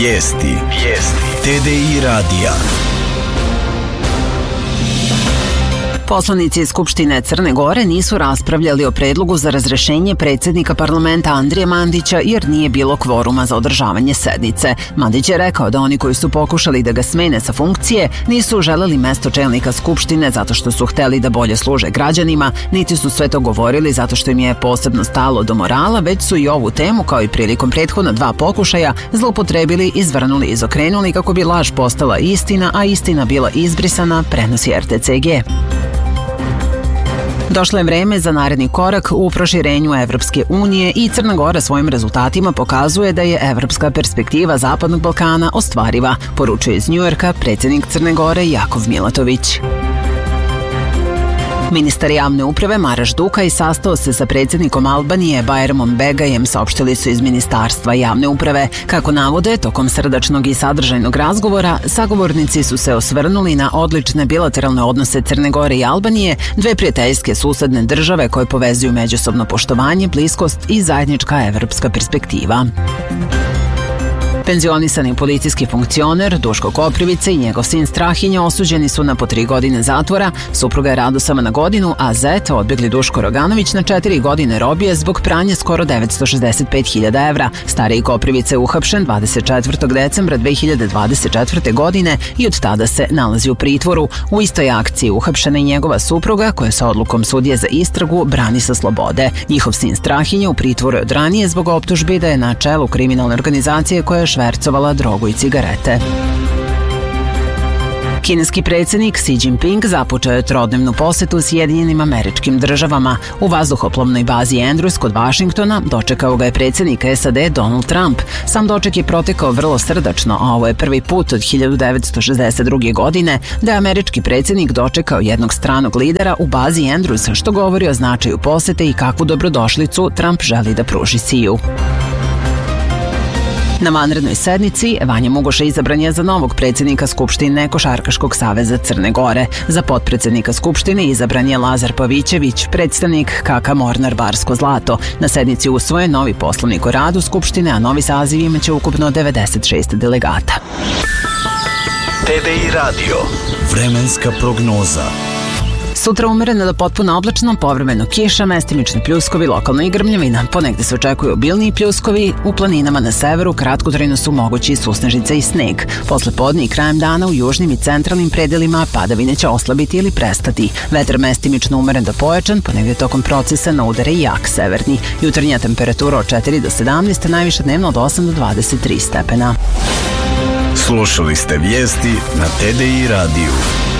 Vijesti. TDI radija. Poslanici iz Skupštine Crne Gore nisu raspravljali o predlogu za razrešenje predsjednika parlamenta Andrije Mandića jer nije bilo kvoruma za održavanje sednice. Mandić je rekao da oni koji su pokušali da ga smene sa funkcije nisu želeli mesto čelnika Skupštine zato što su hteli da bolje služe građanima, niti su sve to govorili zato što im je posebno stalo do morala, već su i ovu temu, kao i prilikom prethodna 2 pokušaja, zloupotrebili, izvrnuli i izokrenuli kako bi laž postala istina, a istina bila izbrisana, prenosi RTCG. Došlo je vreme za naredni korak u proširenju Evropske unije i Crna Gora svojim rezultatima pokazuje da je evropska perspektiva Zapadnog Balkana ostvariva, poručuje iz Njujorka predsjednik Crne Gore Jakov Milatović. Ministar javne uprave Maraš Dukaj sastao se sa predsjednikom Albanije Bajramom Begajem, saopštili su iz Ministarstva javne uprave. Kako navode, tokom srdačnog i sadržajnog razgovora, sagovornici su se osvrnuli na odlične bilateralne odnose Crne Gore i Albanije, 2 prijateljske susedne države koje povezuju međusobno poštovanje, bliskost i zajednička evropska perspektiva. Penzionisani policijski funkcioner Duško Koprivica i njegov sin Strahinja osuđeni su na po 3 godine zatvora, supruga je Radosava na godinu, a zet, odbjegli Duško Roganović, na 4 godine robije zbog pranja skoro 965.000 evra. Stariji Koprivica je uhapšen 24. decembra 2024. godine i od tada se nalazi u pritvoru. U istoj akciji uhapšena i njegova supruga, koja se odlukom sudije za istragu brani sa slobode. Njihov sin Strahinja u pritvoru je od ranije zbog optužbi da je na čelu kriminalne organizacije koja je švercovala drogu i cigarete. Kineski predsjednik Xi Jinping započeo je trodnevnu posetu Sjedinjenim Američkim Državama. U vazduhoplovnoj bazi Andrews kod Vašingtona dočekao ga je predsjednik SAD Donald Trump. Sam doček je protekao vrlo srdačno, a ovo je prvi put od 1962. godine da je američki predsjednik dočekao jednog stranog lidera u bazi Andrews, što govori o značaju posete i kakvu dobrodošlicu Trump želi da pruži Xiju. Na vanrednoj sednici Vanja Mugoša izabran je za novog predsjednika Skupštine Košarkaškog saveza Crne Gore. Za potpredsjednika Skupštine izabran je Lazar Pavićević, predstavnik KK Mornar Barsko Zlato. Na sednici usvojen novi poslovnik o radu Skupštine, a novi saziv imaće ukupno 96 delegata. TDI radio. Vremenska prognoza. Sutra umereno do potpuno oblačno, povremeno kiša, mestimični pljuskovi, lokalno i grmljavina. Ponegde se očekuju obilniji pljuskovi, u planinama na severu kratkotrajno su mogući susnežice i sneg. Posle podne i krajem dana u južnim i centralnim predelima padavine će oslabiti ili prestati. Vetar mestimično umeren do pojačan, ponegde tokom procesa na udare i jak severni. Jutarnja temperatura od 4 do 17, najviše dnevno od 8 do 23 stepena. Slušali ste vijesti na TDI radiju.